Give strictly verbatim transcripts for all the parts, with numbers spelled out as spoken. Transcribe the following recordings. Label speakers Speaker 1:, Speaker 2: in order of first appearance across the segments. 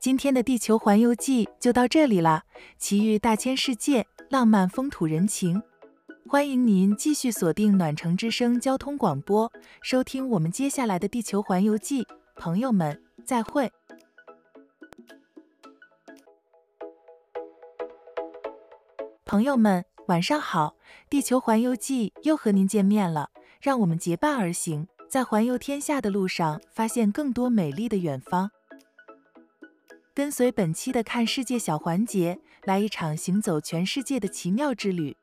Speaker 1: 今天的地球环游记就到这里啦，奇遇大千世界，浪漫风土人情。欢迎您继续锁定暖城之声交通广播，收听我们接下来的地球环游记。朋友们，再会。朋友们，晚上好，地球环游记又和您见面了，让我们结伴而行，在环游天下的路上，发现更多美丽的远方。跟随本期的看世界小环节，来一场行走全世界的奇妙之旅。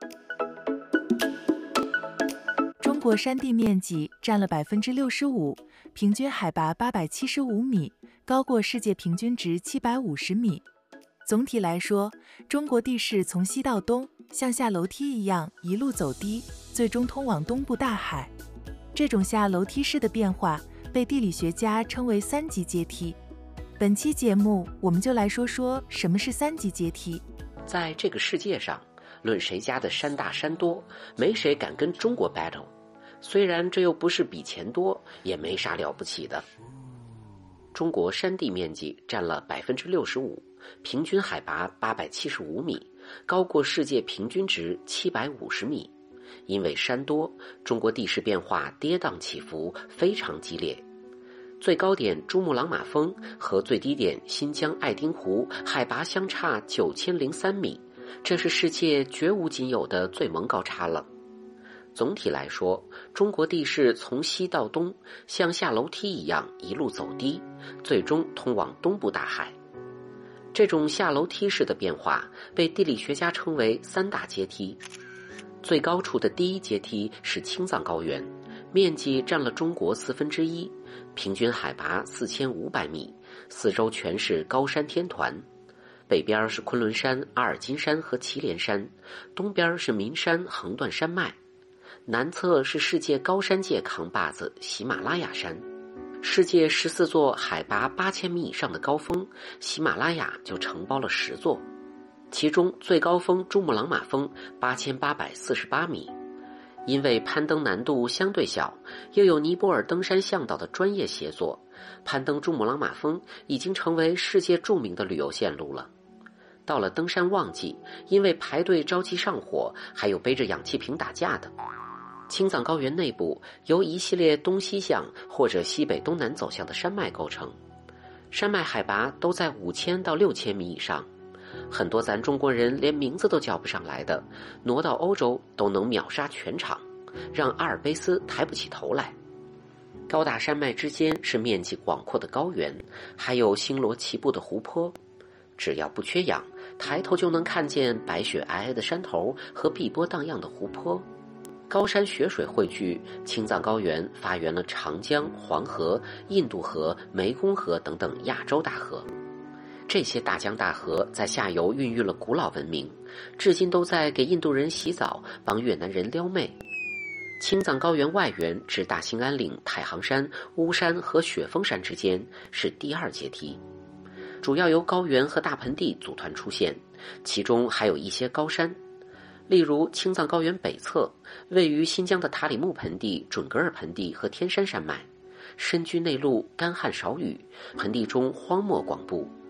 Speaker 1: 中国山地面积占了 百分之六十五， 平均海拔八百七十五米，高过世界平均值七百五十米。总体来说，中国地势从西到东，像下楼梯一样一路走低，最终通往东部大海。这种下楼梯式的变化被地理学家称为三级阶梯。本期节目，我们就来说说什么是三级阶梯。
Speaker 2: 在这个世界上，论谁家的山大山多，没谁敢跟中国 battle。虽然这又不是比钱多，也没啥了不起的。中国山地面积占了 百分之六十五， 平均海拔八百七十五米，高过世界平均值七百五十米。因为山多，中国地势变化跌宕起伏，非常激烈。最高点珠穆朗玛峰和最低点新疆爱丁湖海拔相差九千零三米，这是世界绝无仅有的最萌高差了。总体来说，中国地势从西到东，像下楼梯一样一路走低，最终通往东部大海。这种下楼梯式的变化被地理学家称为三大阶梯。最高处的第一阶梯是青藏高原，面积占了中国四分之一，平均海拔四千五百米，四周全是高山天团。北边是昆仑山、阿尔金山和祁连山，东边是岷山横断山脉，南侧是世界高山界扛把子喜马拉雅山。世界十四座海拔八千米以上的高峰，喜马拉雅就承包了十座。其中最高峰珠穆朗玛峰八千八百四十八米，因为攀登难度相对小，又有尼泊尔登山向导的专业协作，攀登珠穆朗玛峰已经成为世界著名的旅游线路了。到了登山旺季，因为排队着急上火，还有背着氧气瓶打架的。青藏高原内部由一系列东西向或者西北东南走向的山脉构成，山脉海拔都在五千到六千米以上，很多咱中国人连名字都叫不上来的，挪到欧洲都能秒杀全场，让阿尔卑斯抬不起头来。高大山脉之间是面积广阔的高原，还有星罗棋布的湖泊。只要不缺氧，抬头就能看见白雪皑皑的山头和碧波荡漾的湖泊。高山雪水汇聚，青藏高原发源了长江、黄河、印度河、湄公河等等亚洲大河。这些大江大河在下游孕育了古老文明，至今都在给印度人洗澡，帮越南人撩妹。青藏高原外缘至大兴安岭、太行山、巫山和雪峰山之间是第二阶梯，主要由高原和大盆地组团出现，其中还有一些高山。例如青藏高原北侧位于新疆的塔里木盆地、准噶尔盆地和天山山脉，深居内陆，干旱少雨，盆地中荒漠广布。